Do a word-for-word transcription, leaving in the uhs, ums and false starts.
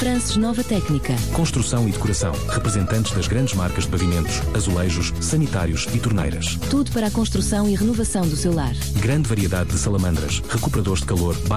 Frances Nova Técnica. Construção e decoração. Representantes das grandes marcas de pavimentos, azulejos, sanitários e torneiras. Tudo para a construção e renovação do seu lar. Grande variedade de salamandras, recuperadores de calor,